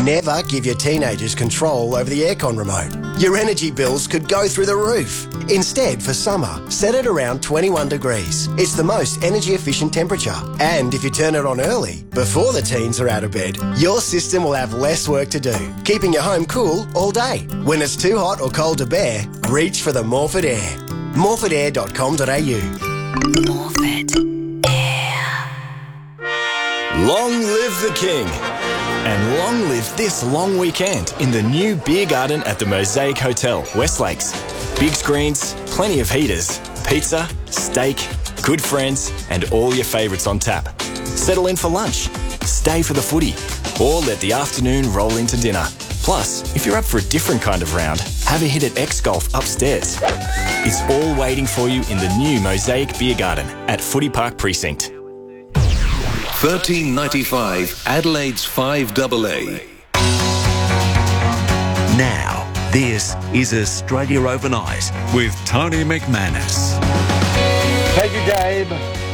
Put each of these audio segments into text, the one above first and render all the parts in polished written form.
Never give your teenagers control over the aircon remote. Your energy bills could go through the roof. Instead, for summer, set it around 21 degrees. It's the most energy efficient temperature. And if you turn it on early, before the teens are out of bed, your system will have less work to do, keeping your home cool all day. When it's too hot or cold to bear, reach for the Morford Air. morfordair.com.au. Morford Air. Long live the King. And long live this long weekend in the new beer garden at the Mosaic Hotel, West Lakes. Big screens, plenty of heaters, pizza, steak, good friends, and all your favourites on tap. Settle in for lunch, stay for the footy, or let the afternoon roll into dinner. Plus, if you're up for a different kind of round, have a hit at X-Golf upstairs. It's all waiting for you in the new Mosaic Beer Garden at Footy Park Precinct. 1395 Adelaide's 5AA. Now, this is Australia Overnight with Tony McManus. Thank you, Gabe.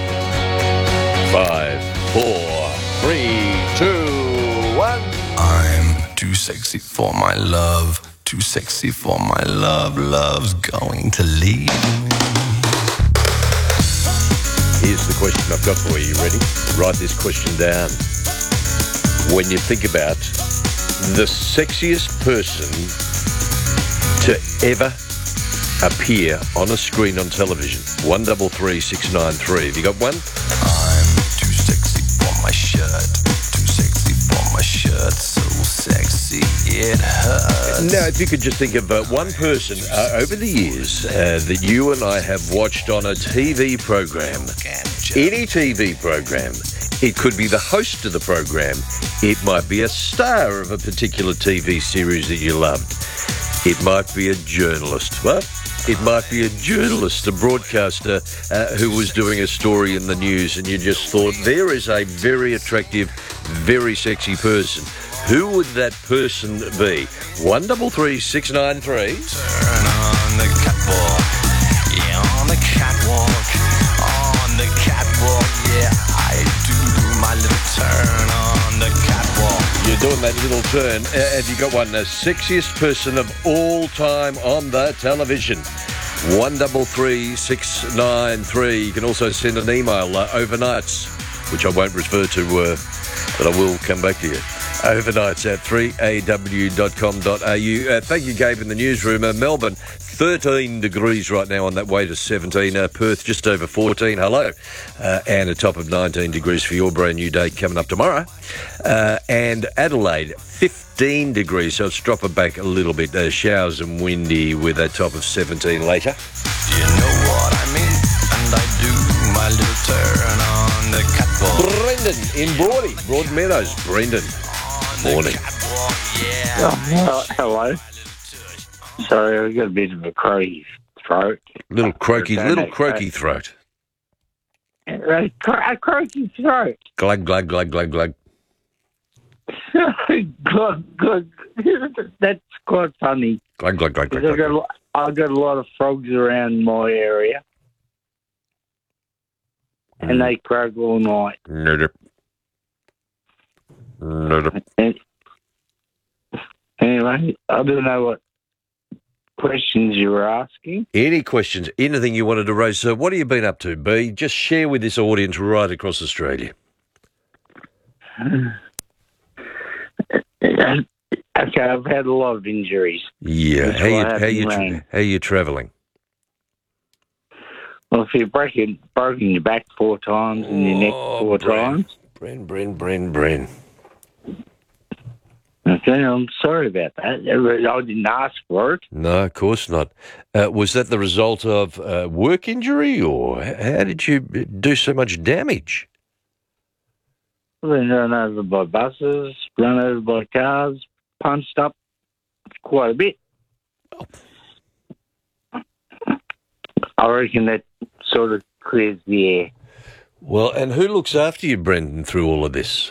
5, 4, 3, 2, 1. I'm too sexy for my love. Too sexy for my love. Love's going to leave me. Here's the question I've got for you. You ready? Write this question down. When you think about the sexiest person to ever appear on a screen on television, 133693. Have you got one? I'm too sexy for my shirt. Too sexy for my shirt. So sexy it hurts. Now, if you could just think of one person over the years that you and I have watched on a TV program, any TV program. It could be the host of the program. It might be a star of a particular TV series that you loved. It might be a journalist. Well, it might be a journalist, a broadcaster who was doing a story in the news, and you just thought, there is a very attractive, very sexy person. Who would that person be? 133693. Turn on the catwalk. Yeah, on the catwalk. On the catwalk. Yeah, I do my little turn on the catwalk. You're doing that little turn. Have you got one? The sexiest person of all time on the television. 133693. You can also send an email, overnights, which I won't refer to, but I will come back to you. Overnights at 3aw.com.au. Thank you, Gabe, in the newsroom. Melbourne, 13 degrees right now on that way to 17. Perth, just over 14. Hello. And a top of 19 degrees for your brand new day coming up tomorrow. And Adelaide, 15 degrees, so it's dropping back a little bit. Showers and windy with a top of 17 later. You know what I mean? And I do my little turn on the catwalk. Brendan in Broadmeadows. Brendan. Morning. Hello. Sorry, I've got a bit of a croaky throat. Little croaky throat. A croaky throat. Glug, glug, glug, glug, glug. Glug, glug. That's quite funny. Glug, glug, glug, glug, glug. I've got a lot of frogs around my area. And they croak all night. Nope. Anyway, I don't know what questions you were asking. Any questions, anything you wanted to raise? So what have you been up to, B? Just share with this audience right across Australia. Okay, I've had a lot of injuries. Yeah, how you travelling? Well, if you've broken your back 4 times and your neck 4 times. Bren. Okay, I'm sorry about that. I didn't ask for it. No, of course not. Was that the result of work injury, or how did you do so much damage? I've been run over by buses, run over by cars, punched up quite a bit. I reckon that sort of clears the air. Well, and who looks after you, Brendan, through all of this?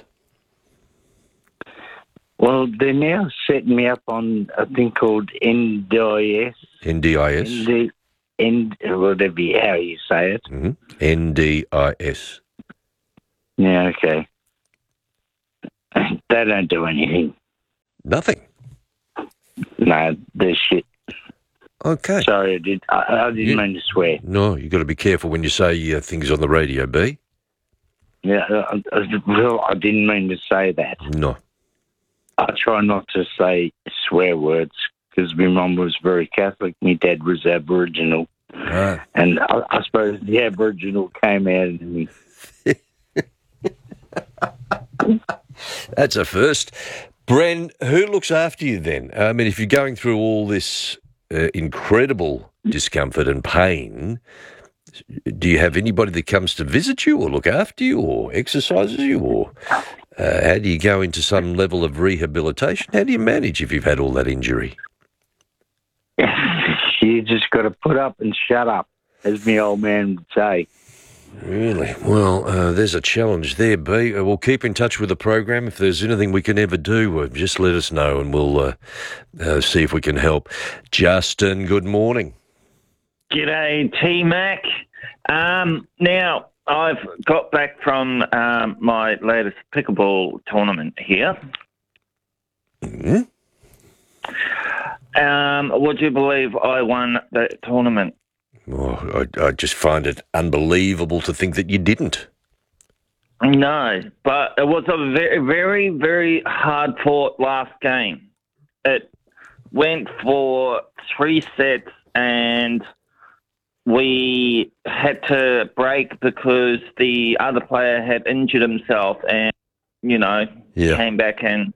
Well, they're now setting me up on a thing called NDIS. NDIS? Whatever how you say it. Mm-hmm. NDIS. Yeah, okay. They don't do anything. Nothing. No, they're shit. Okay. Sorry, I didn't mean to swear. No, you've got to be careful when you say things on the radio, B. Yeah, I didn't mean to say that. No. I try not to say swear words because my mum was very Catholic. My dad was Aboriginal. Right. And I suppose the Aboriginal came out in me. That's a first. Bren, who looks after you then? I mean, if you're going through all this incredible discomfort and pain, do you have anybody that comes to visit you or look after you or exercises you, or how do you go into some level of rehabilitation? How do you manage if you've had all that injury? You just got to put up and shut up, as my old man would say. Really? Well, there's a challenge there, B. We'll keep in touch with the program. If there's anything we can ever do, just let us know and we'll see if we can help. Justin, good morning. G'day, T-Mac. Now, I've got back from my latest pickleball tournament here. Mm-hmm. Would you believe I won the tournament? Oh, I just find it unbelievable to think that you didn't. No, but it was a very, very, very hard-fought last game. It went for 3 sets and we had to break because the other player had injured himself and, came back and,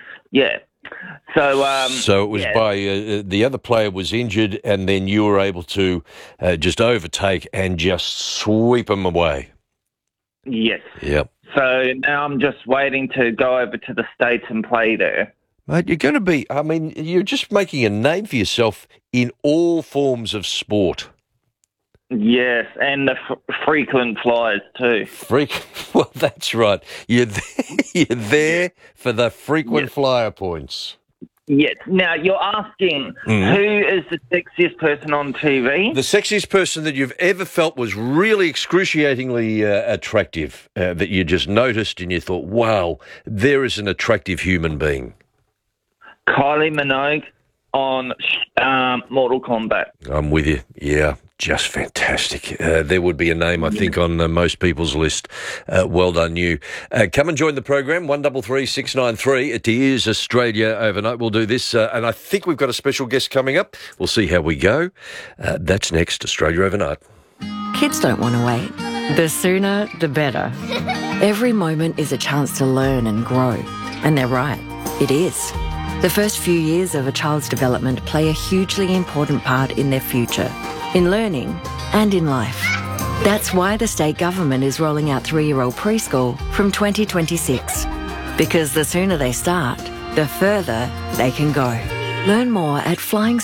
So it was by the other player was injured, and then you were able to just overtake and just sweep him away. Yes. Yep. So now I'm just waiting to go over to the States and play there. Mate, you're going to be, you're just making a name for yourself in all forms of sport. Yes, and the frequent flyers too. Well, that's right. You're there for the frequent flyer points. Yes. Now, you're asking who is the sexiest person on TV? The sexiest person that you've ever felt was really excruciatingly attractive, that you just noticed and you thought, wow, there is an attractive human being. Kylie Minogue on Mortal Kombat. I'm with you. Yeah, just fantastic. There would be a name, I think, on most people's list. Well done, you. Come and join the program, 133 693. It is Australia Overnight. We'll do this, and I think we've got a special guest coming up. We'll see how we go. That's next, Australia Overnight. Kids don't want to wait. The sooner, the better. Every moment is a chance to learn and grow. And they're right. It is. The first few years of a child's development play a hugely important part in their future, in learning and in life. That's why the state government is rolling out 3-year-old preschool from 2026. Because the sooner they start, the further they can go. Learn more at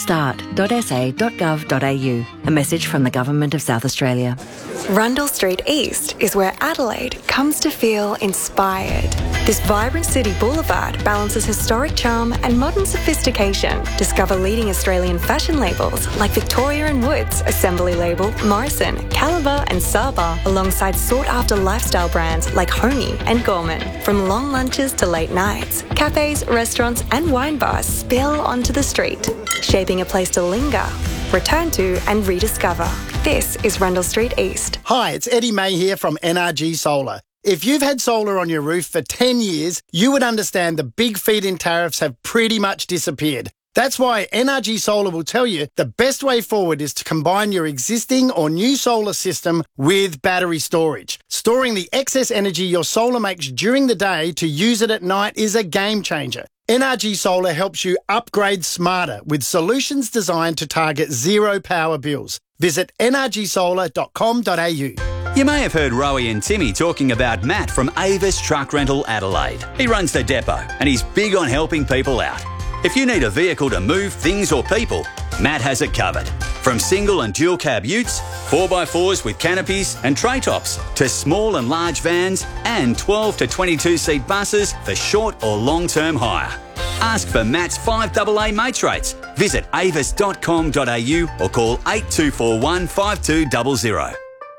flyingstart.sa.gov.au. A message from the Government of South Australia. Rundle Street East is where Adelaide comes to feel inspired. This vibrant city boulevard balances historic charm and modern sophistication. Discover leading Australian fashion labels like Victoria & Woods, Assembly Label, Morrison, Caliber and Saba, alongside sought-after lifestyle brands like Honey and Gorman. From long lunches to late nights, cafes, restaurants and wine bars spill onto the street, shaping a place to linger, return to and rediscover. This is Rundle Street East. Hi, it's Eddie May here from NRG Solar. If you've had solar on your roof for 10 years, you would understand the big feed-in tariffs have pretty much disappeared. That's why NRG Solar will tell you the best way forward is to combine your existing or new solar system with battery storage. Storing the excess energy your solar makes during the day to use it at night is a game changer. NRG Solar helps you upgrade smarter with solutions designed to target zero power bills. Visit nrgsolar.com.au. You may have heard Rowie and Timmy talking about Matt from Avis Truck Rental Adelaide. He runs the depot and he's big on helping people out. If you need a vehicle to move things or people, Matt has it covered. From single and dual cab utes, 4x4s with canopies and tray tops, to small and large vans and 12 to 22 seat buses for short or long-term hire. Ask for Matt's 5AA mates rates. Visit avis.com.au or call 8241 5200.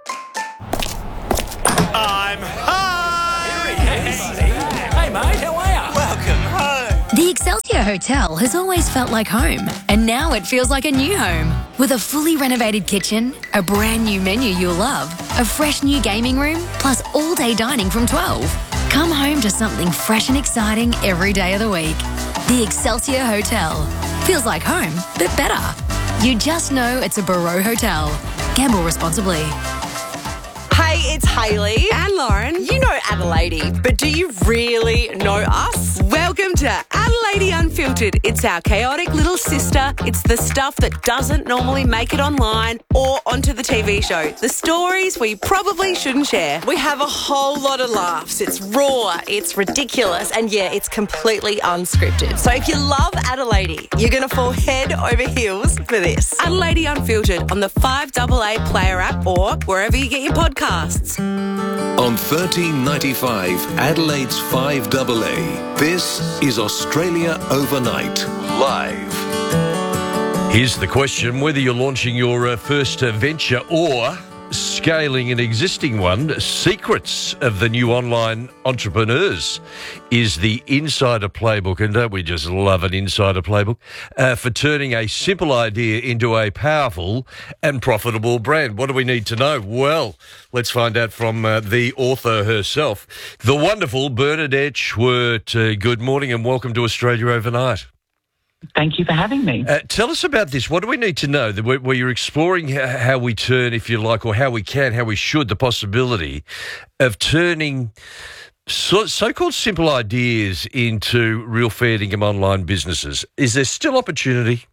I'm home! Hey, mate, how are you? Welcome home. The Excel Excelsior Hotel has always felt like home, and now it feels like a new home. With a fully renovated kitchen, a brand new menu you'll love, a fresh new gaming room, plus all-day dining from 12. Come home to something fresh and exciting every day of the week. The Excelsior Hotel. Feels like home, but better. You just know it's a Barreau Hotel. Gamble responsibly. Hey, it's Hayley and Lauren. You know Adelaide, but do you really know us? Welcome to Adelaide Unfiltered. It's our chaotic little sister. It's the stuff that doesn't normally make it online or onto the TV show. The stories we probably shouldn't share. We have a whole lot of laughs. It's raw, it's ridiculous, and yeah, it's completely unscripted. So if you love Adelaide, you're going to fall head over heels for this. Adelaide Unfiltered on the 5AA Player app or wherever you get your podcasts. On 1395 Adelaide's 5AA, this is Australia Overnight, live. Here's the question, whether you're launching your first venture or scaling an existing one, secrets of the new online entrepreneurs is the Insider Playbook. And don't we just love an Insider Playbook for turning a simple idea into a powerful and profitable brand? What do we need to know? Well, let's find out from the author herself, the wonderful Bernadette Schwerdt. Good morning and welcome to Australia Overnight. Thank you for having me. Tell us about this. What do we need to know? Where you're exploring how we turn, if you like, or how we should, the possibility of turning so-called simple ideas into real fair income online businesses. Is there still opportunity?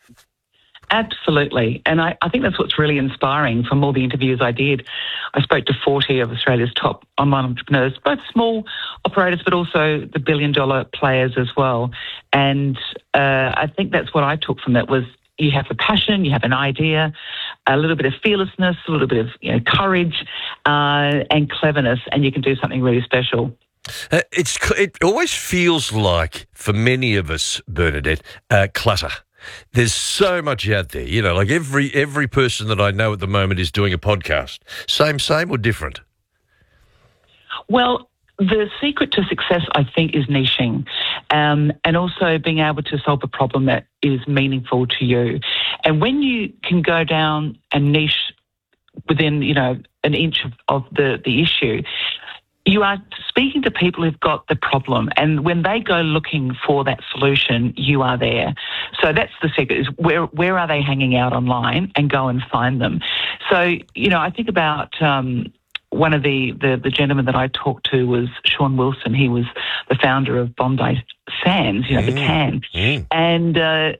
Absolutely. And I think that's what's really inspiring from all the interviews I did. I spoke to 40 of Australia's top online entrepreneurs, both small operators, but also the billion-dollar players as well. And I think that's what I took from that was you have a passion, you have an idea, a little bit of fearlessness, a little bit of courage and cleverness, and you can do something really special. It always feels like, for many of us, Bernadette, clutter. There's so much out there, like every person that I know at the moment is doing a podcast. Same or different? Well, the secret to success, I think, is niching, and also being able to solve a problem that is meaningful to you. And when you can go down and niche within, an inch of the issue, you are speaking to people who've got the problem, and when they go looking for that solution, you are there. So that's the secret, is where are they hanging out online, and go and find them. So, I think about one of the gentlemen that I talked to was Sean Wilson. He was the founder of Bondi Sands, the can. And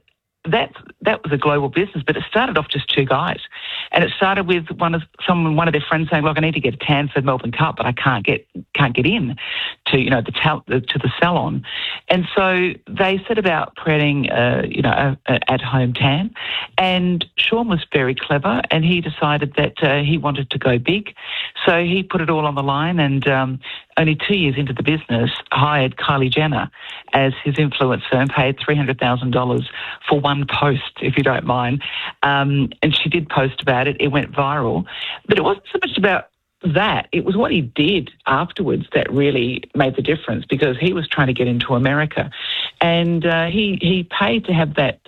that was a global business, but it started off just two guys. And it started with one of their friends saying, "Look, I need to get a tan for Melbourne Cup, but I can't get in to to the salon." And so they set about creating a at-home tan. And Sean was very clever, and he decided that he wanted to go big, so he put it all on the line. And only 2 years into the business, hired Kylie Jenner as his influencer and paid $300,000 for one post, if you don't mind. And she did post about it. It went viral. But it wasn't so much about that. It was what he did afterwards that really made the difference, because he was trying to get into America. And he paid to have that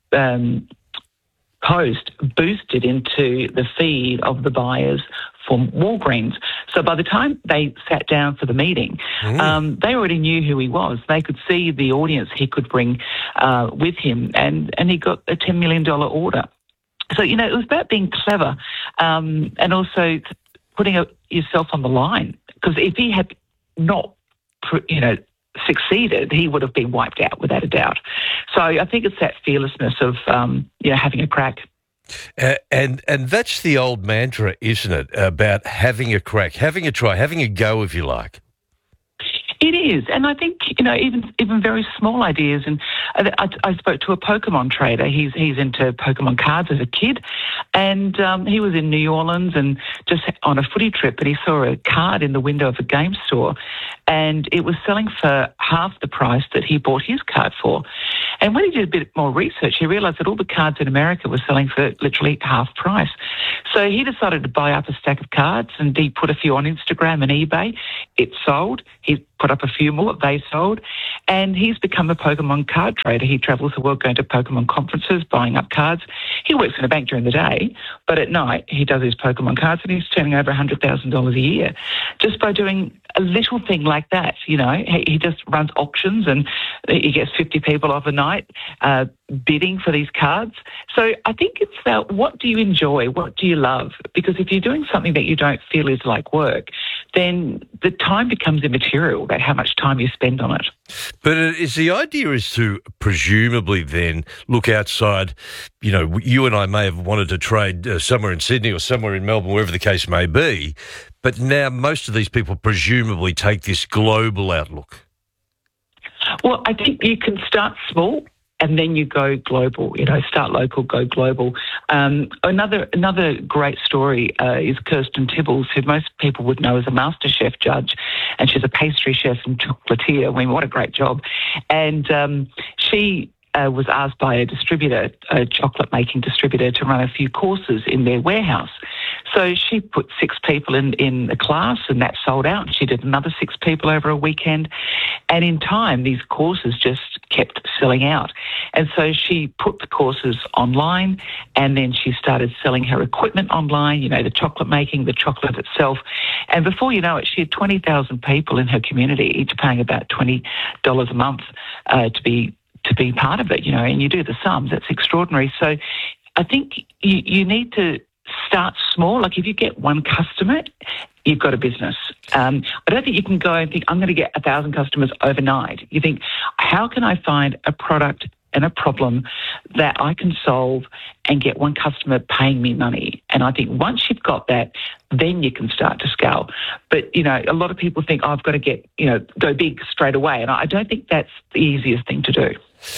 post boosted into the feed of the buyers from Walgreens. So by the time they sat down for the meeting, they already knew who he was. They could see the audience he could bring with him, and he got a $10 million order. So, it was about being clever and also putting yourself on the line, because if he had not, succeeded, he would have been wiped out without a doubt. So I think it's that fearlessness of, having a crack. And that's the old mantra, isn't it, about having a crack, having a try, having a go, if you like. It is, and I think even very small ideas. And I spoke to a Pokemon trader. He's into Pokemon cards as a kid, and he was in New Orleans and just on a footy trip, and he saw a card in the window of a game store, and it was selling for half the price that he bought his card for. And when he did a bit more research, he realised that all the cards in America were selling for literally half price. So he decided to buy up a stack of cards, and he put a few on Instagram and eBay. It sold. He put up a few more. They sold. And he's become a Pokemon card trader. He travels the world going to Pokemon conferences, buying up cards. He works in a bank during the day, but at night he does his Pokemon cards, and he's turning over $100,000 a year just by doing a little thing like that. You know, he just runs auctions, and he gets 50 people overnight bidding for these cards. So I think it's about, what do you enjoy? What do you love? Because if you're doing something that you don't feel is like work, then the time becomes immaterial about how much time you spend on it. But is the idea is to presumably then look outside, you know, you and I may have wanted to trade somewhere in Sydney or somewhere in Melbourne, wherever the case may be, but now most of these people presumably take this global outlook. Well, I think you can start small and then you go global. You know, start local, go global. Another great story is Kirsten Tibbles, who most people would know as a MasterChef judge, and she's a pastry chef and chocolatier. I mean, what a great job. And she was asked by a distributor, a chocolate-making distributor, to run a few courses in their warehouse. So she put 6 people in the class, and that sold out. She did another 6 people over a weekend. And in time, these courses just kept selling out. And so she put the courses online, and then she started selling her equipment online, you know, the chocolate making, the chocolate itself. And before you know it, she had 20,000 people in her community, each paying about $20 a month to be part of it, you know, and you do the sums. That's extraordinary. So I think you need to start small. Like if you get one customer, you've got a business. I don't think you can go and think, I'm going to get 1,000 customers overnight. You think, how can I find a product and a problem that I can solve and get one customer paying me money? And I think once you've got that, then you can start to scale. But, you know, a lot of people think, I've got to get, you know, go big straight away. And I don't think that's the easiest thing to do.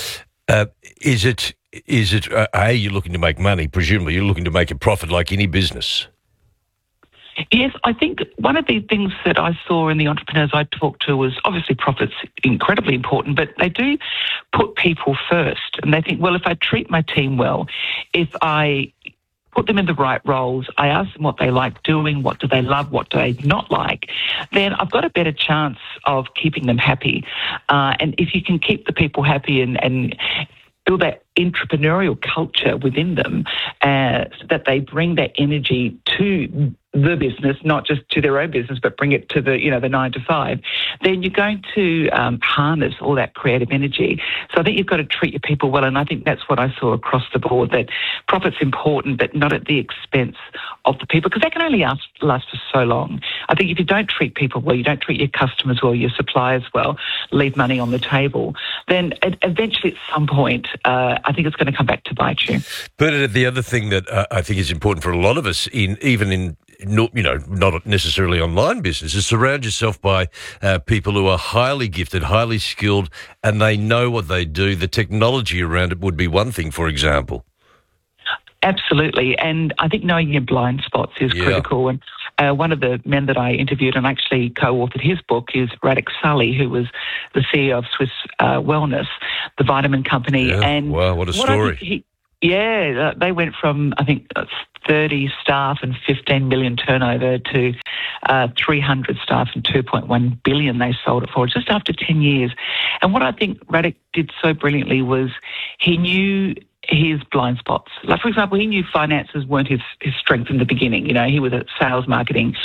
Is it, you're looking to make money? Presumably you're looking to make a profit like any business. Yes, I think one of the things that I saw in the entrepreneurs I talked to was obviously profit's incredibly important, but they do put people first. And they think, well, if I treat my team well, if I put them in the right roles, I ask them what they like doing, what do they love, what do they not like, then I've got a better chance of keeping them happy. And if you can keep the people happy and build that entrepreneurial culture within them, so that they bring that energy to the business, not just to their own business, but bring it to the, you know, the 9 to 5, then you're going to harness all that creative energy. So I think you've got to treat your people well, and I think that's what I saw across the board, that profit's important, but not at the expense of the people, because that can only last for so long. I think if you don't treat people well, you don't treat your customers well, your suppliers well, leave money on the table, then eventually at some point, I think it's going to come back to bite you. But the other thing that I think is important for a lot of us, even in not necessarily online business, is surround yourself by people who are highly gifted, highly skilled, and they know what they do. The technology around it would be one thing, for example. Absolutely. And I think knowing your blind spots is critical. And one of the men that I interviewed and actually co-authored his book is Radek Sully, who was the CEO of Swiss Wellness, the vitamin company. Yeah. And wow, what a story. They went from, I think, 30 staff and 15 million turnover to 300 staff and 2.1 billion they sold it for just after 10 years. And what I think Radek did so brilliantly was he knew his blind spots. Like, for example, he knew finances weren't his strength in the beginning. You know, he was a sales marketing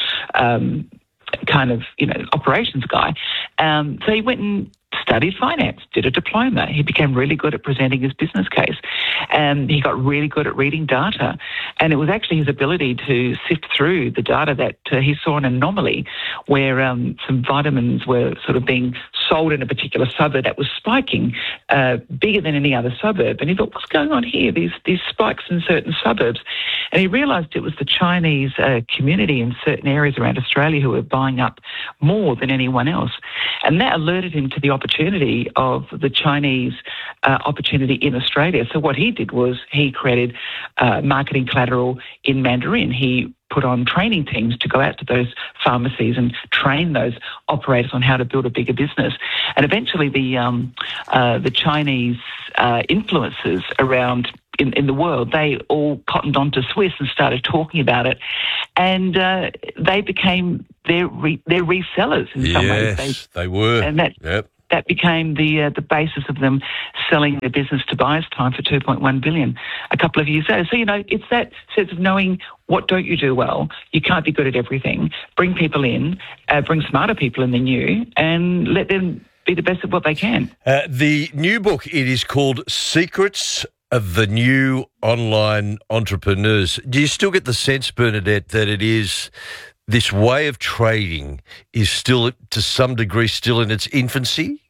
kind of, you know, operations guy. So he went and studied finance, did a diploma. He became really good at presenting his business case. And he got really good at reading data. And it was actually his ability to sift through the data that he saw an anomaly where some vitamins were sort of being sold in a particular suburb that was spiking bigger than any other suburb. And he thought, what's going on here? These spikes in certain suburbs. And he realised it was the Chinese community in certain areas around Australia who were buying up more than anyone else. And that alerted him to the opportunity of the Chinese opportunity in Australia. So what he did was he created marketing collateral in Mandarin. He put on training teams to go out to those pharmacies and train those operators on how to build a bigger business. And eventually the Chinese influencers around in the world, they all cottoned onto Swiss and started talking about it, and they became their resellers in some ways. Yes, they were. And that became the basis of them selling their business to Buyers Time for $2.1 billion a couple of years later. So, it's that sense of knowing what don't you do well. You can't be good at everything. Bring people in, bring smarter people in than you, and let them be the best at what they can. The new book, it is called Secrets of the New Online Entrepreneurs. Do you still get the sense, Bernadette, that it is this way of trading is still, to some degree, still in its infancy?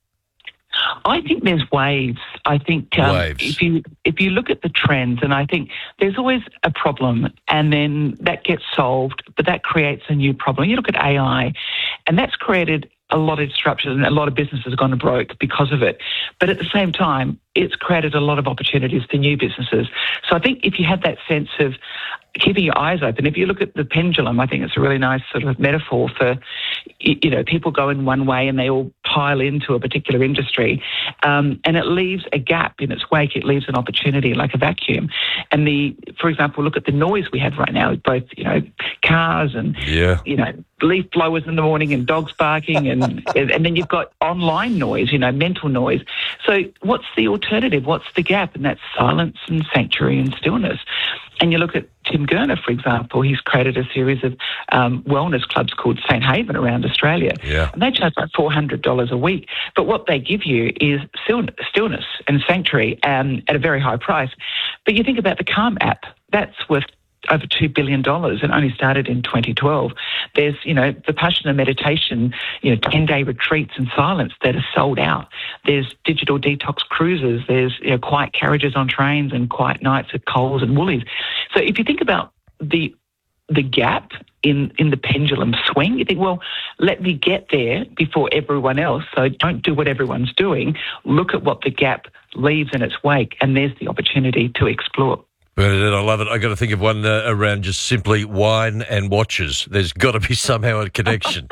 I think there's waves. I think if you look at the trends, and I think there's always a problem, and then that gets solved, but that creates a new problem. You look at AI, and that's created a lot of disruption, and a lot of businesses have gone broke because of it. But at the same time, it's created a lot of opportunities for new businesses. So I think if you have that sense of keeping your eyes open, if you look at the pendulum, I think it's a really nice sort of metaphor for, people go in one way and they all pile into a particular industry, and it leaves a gap in its wake. It leaves an opportunity like a vacuum. And for example, look at the noise we have right now, both, cars and, leaf blowers in the morning and dogs barking and then you've got online noise, mental noise. So what's the alternative? What's the gap? And that's silence and sanctuary and stillness. And you look at Tim Gurner, for example, he's created a series of wellness clubs called St. Haven around Australia. Yeah. And they charge like $400 a week. But what they give you is stillness and sanctuary at a very high price. But you think about the Calm app, that's worth over $2 billion and only started in 2012. There's, the Vipassana meditation, 10-day retreats in silence that are sold out. There's digital detox cruises. There's, quiet carriages on trains and quiet nights at Coles and Woolies. So if you think about the gap in the pendulum swing, you think, well, let me get there before everyone else. So don't do what everyone's doing. Look at what the gap leaves in its wake, and there's the opportunity to explore. Bernadette, I love it. I got to think of one around just simply wine and watches. There's got to be somehow a connection.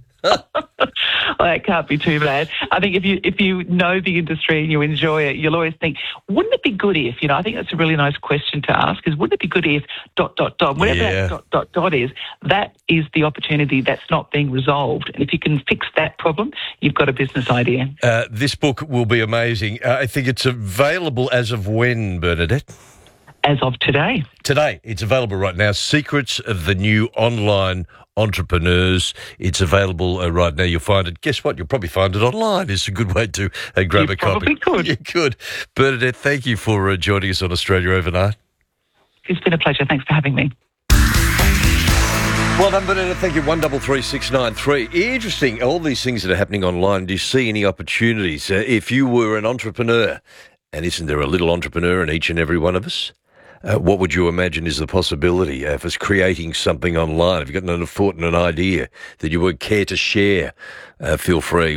Well, it can't be too bad. I think if you know the industry and you enjoy it, you'll always think, wouldn't it be good if, I think that's a really nice question to ask, is wouldn't it be good if ... whatever that ... is, that is the opportunity that's not being resolved. And if you can fix that problem, you've got a business idea. This book will be amazing. I think it's available as of when, Bernadette? As of today. Today. It's available right now. Secrets of the New Online Entrepreneurs. It's available right now. You'll find it. Guess what? You'll probably find it online. It's a good way to grab a copy. You probably could. You could. Bernadette, thank you for joining us on Australia Overnight. It's been a pleasure. Thanks for having me. Well done, Bernadette. Thank you. 133693. Interesting. All these things that are happening online. Do you see any opportunities? If you were an entrepreneur, and isn't there a little entrepreneur in each and every one of us? What would you imagine is the possibility of us creating something online? If you've got an thought and an idea that you would care to share, feel free,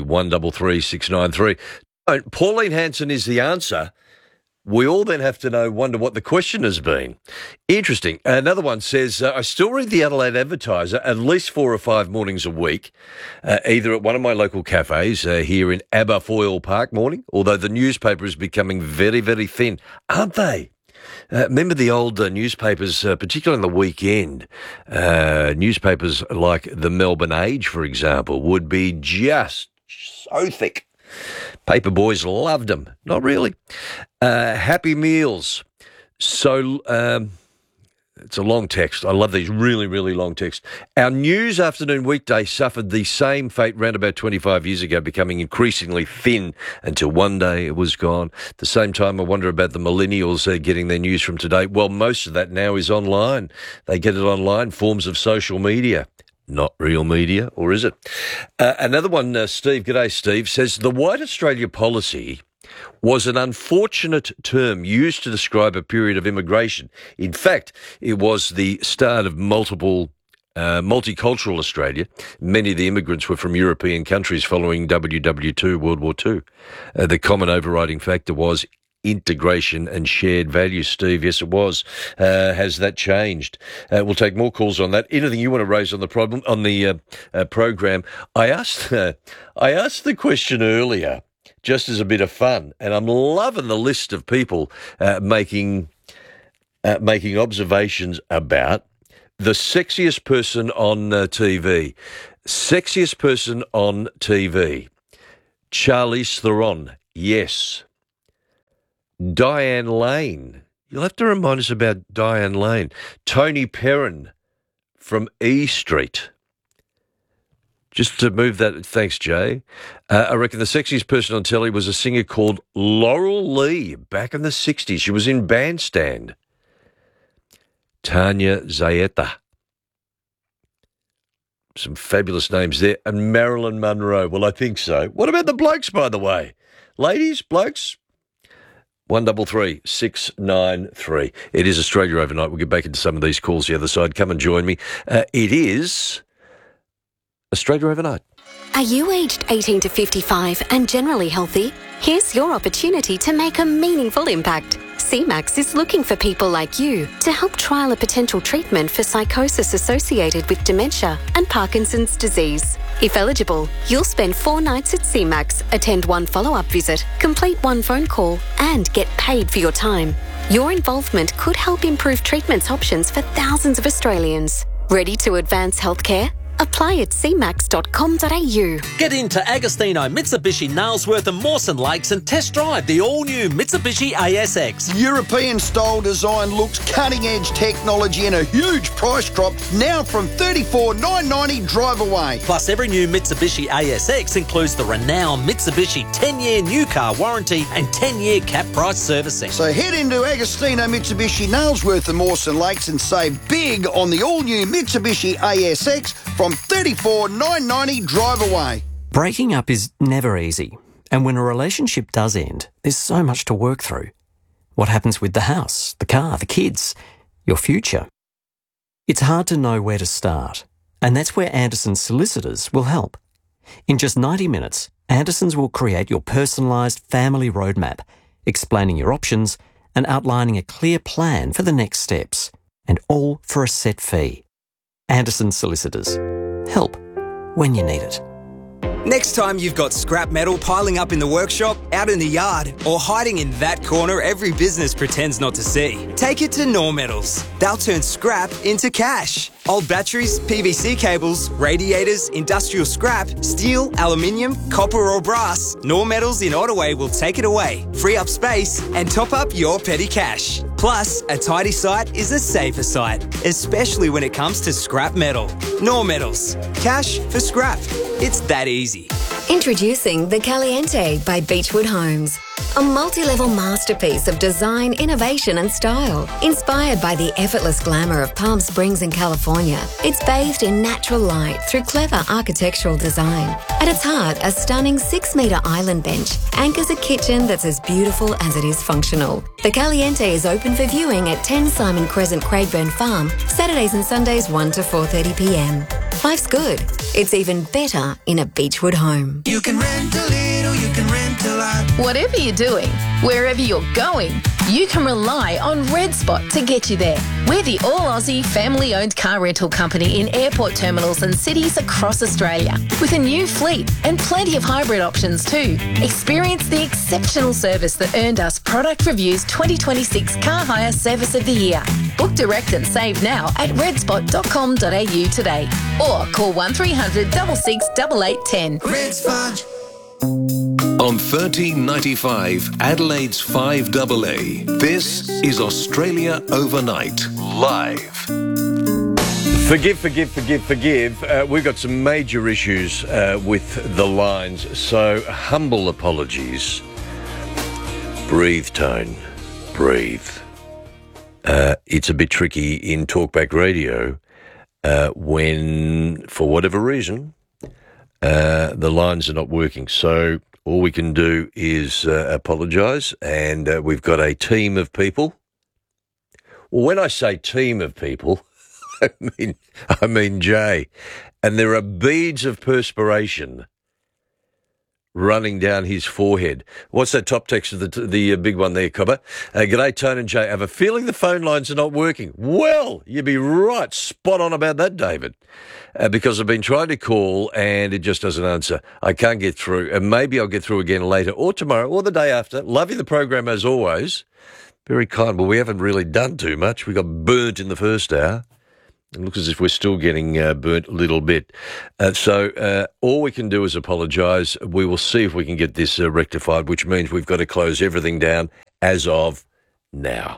133693. Pauline Hanson is the answer. We all then have to wonder what the question has been. Interesting. Another one says, I still read the Adelaide Advertiser at least 4 or 5 mornings a week, either at one of my local cafes here in Aberfoyle Park morning, although the newspaper is becoming very, very thin, aren't they? Remember the old newspapers, particularly on the weekend, newspapers like the Melbourne Age, for example, would be just so thick. Paper boys loved them. Not really. Happy Meals. So it's a long text. I love these really, really long texts. Our news afternoon weekday suffered the same fate round about 25 years ago, becoming increasingly thin until one day it was gone. At the same time, I wonder about the millennials getting their news from today. Well, most of that now is online. They get it online, forms of social media. Not real media, or is it? Another one, Steve, g'day Steve, says the White Australia policy was an unfortunate term used to describe a period of immigration. In fact, it was the start of multicultural Australia. Many of the immigrants were from European countries following WW2, World War II. The common overriding factor was integration and shared values, Steve. Yes, it was. Has that changed? We'll take more calls on that. Anything you want to raise on the problem on the program? I asked the question earlier just as a bit of fun. And I'm loving the list of people making observations about the sexiest person on TV. Sexiest person on TV. Charlize Theron, yes. Diane Lane. You'll have to remind us about Diane Lane. Tony Perrin from E Street. Just to move that, thanks, Jay. I reckon the sexiest person on telly was a singer called Laurel Lee back in the 60s. She was in Bandstand. Tanya Zayeta. Some fabulous names there. And Marilyn Monroe. Well, I think so. What about the blokes, by the way? Ladies, blokes? 133 693. It is Australia Overnight. We'll get back into some of these calls the other side. Come and join me. It is Australia Overnight. Are you aged 18 to 55 and generally healthy? Here's your opportunity to make a meaningful impact. CMAX is looking for people like you to help trial a potential treatment for psychosis associated with dementia and Parkinson's disease. If eligible, you'll spend 4 nights at CMAX, attend 1 follow-up visit, complete 1 phone call, and get paid for your time. Your involvement could help improve treatment options for thousands of Australians. Ready to advance healthcare? Apply at cmax.com.au. Get into Agostino, Mitsubishi, Nailsworth and Mawson Lakes and test drive the all-new Mitsubishi ASX. European-style design looks, cutting-edge technology and a huge price drop now from $34,990 drive away. Plus, every new Mitsubishi ASX includes the renowned Mitsubishi 10-year new car warranty and 10-year cap price servicing. So head into Agostino, Mitsubishi, Nailsworth and Mawson Lakes and save big on the all-new Mitsubishi ASX from $34,990 drive away. Breaking up is never easy, and when a relationship does end, there's so much to work through. What happens with the house, the car, the kids, your future? It's hard to know where to start, and that's where Anderson's Solicitors will help. In just 90 minutes, Anderson's will create your personalised family roadmap, explaining your options and outlining a clear plan for the next steps, and all for a set fee. Anderson's Solicitors. Help when you need it. Next time you've got scrap metal piling up in the workshop, out in the yard, or hiding in that corner every business pretends not to see, take it to Nor Metals. They'll turn scrap into cash. Old batteries, PVC cables, radiators, industrial scrap, steel, aluminium, copper or brass, Nor Metals in Ottaway will take it away, free up space and top up your petty cash. Plus, a tidy site is a safer site, especially when it comes to scrap metal. Nor Metals. Cash for scrap. It's that easy. Introducing the Caliente by Beechwood Homes. A multi-level masterpiece of design, innovation and style. Inspired by the effortless glamour of Palm Springs in California, it's bathed in natural light through clever architectural design. At its heart, a stunning 6-metre island bench anchors a kitchen that's as beautiful as it is functional. The Caliente is open for viewing at 10 Simon Crescent, Craigburn Farm, Saturdays and Sundays 1 to 4:30 p.m. Life's good. It's even better in a Beechwood home. You can rent a little, you can rent a lot. Whatever you're doing, wherever you're going, you can rely on Red Spot to get you there. We're the all-Aussie family-owned car rental company in airport terminals and cities across Australia, with a new fleet and plenty of hybrid options too. Experience the exceptional service that earned us Product Review's 2026 Car Hire Service of the Year. Book direct and save now at redspot.com.au today, or call 1300 66 8810. Red Spot. On 1395 Adelaide's 5AA, this is Australia Overnight, live. Forgive. We've got some major issues with the lines, so humble apologies. Breathe, Tone. Breathe. It's a bit tricky in Talkback Radio when, for whatever reason, the lines are not working. So all we can do is apologise, and we've got a team of people. Well, when I say team of people, I mean Jay, and there are beads of perspiration running down his forehead. What's that top text of the big one there, Cobber? G'day, Tone and Jay. I have a feeling the phone lines are not working. Well, you'd be right, spot on about that, David, because I've been trying to call and it just doesn't answer. I can't get through, and maybe I'll get through again later or tomorrow or the day after. Loving the program as always. Very kind. Well, we haven't really done too much. We got burnt in the first hour. It looks as if we're still getting burnt a little bit. So all we can do is apologise. We will see if we can get this rectified, which means we've got to close everything down as of now.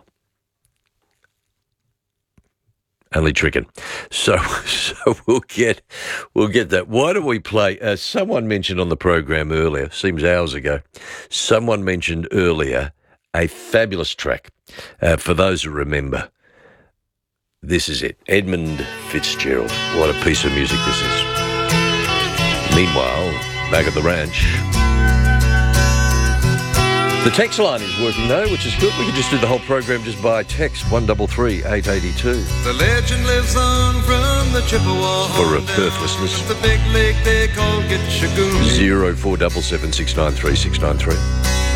Only tricking. So we'll get that. Why don't we play? Someone mentioned on the program earlier, seems hours ago, someone mentioned earlier a fabulous track. For those who remember, this is it. Edmund Fitzgerald. What a piece of music this is. Meanwhile, back at the ranch, the text line is working though, which is good. We can just do the whole program just by text, 133882. The legend lives on from the Chippewa. For Perth listeners, the big lake they call Gitchagoon. 0477693693.